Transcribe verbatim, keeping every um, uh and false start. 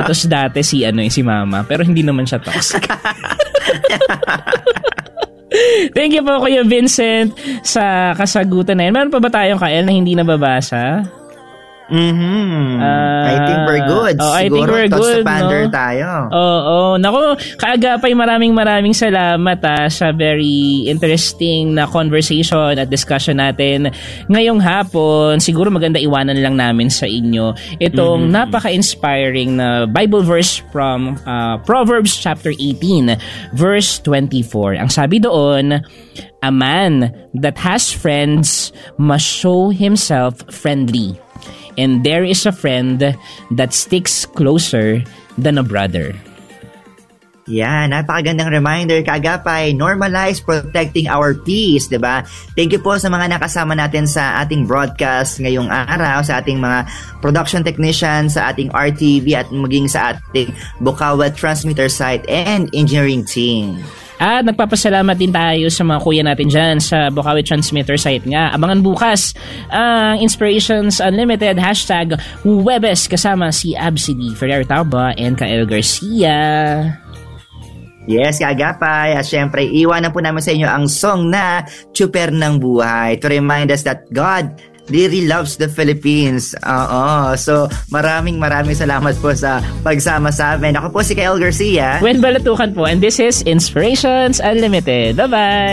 sapatos dati si ano eh, si Mama, pero hindi naman siya toxic. Thank you po Kuya Vincent sa kasagutan na yan. Meron pa ba tayong Kael na hindi nababasa? Mm-hmm. Uh, I think we're good. Oh, I Siguro, think we're good, no? tayo. Oo. Oh, oh. Naku, kaagapay maraming maraming salamat ah, sa very interesting na conversation at discussion natin ngayong hapon. Siguro maganda iwanan lang namin sa inyo itong mm-hmm. napaka-inspiring na Bible verse from uh, Proverbs chapter eighteen verse twenty-four. Ang sabi doon, a man that has friends must show himself friendly. And there is a friend that sticks closer than a brother. Yan, napakagandang reminder, Kaagapay. Normalize protecting our peace, diba? Thank you po sa mga nakasama natin sa ating broadcast ngayong araw, sa ating mga production technicians, sa ating R T V at maging sa ating Bukawa transmitter site and engineering team. At nagpapasalamat din tayo sa mga kuya natin dyan sa Bukawi Transmitter site nga. Abangan bukas ang uh, Inspirations Unlimited hashtag Huwebes kasama si Absidy Ferrer Tauba and Kael Garcia. Yes, Kaagapay. At syempre, iwanan po namin sa inyo ang song na Tsuper ng Buhay to remind us that God really loves the Philippines. Oo. So, maraming maraming salamat po sa pagsama sa amin. Ako po si Kael Garcia. Gwen Balatukan po, and this is Inspirations Unlimited. Bye-bye!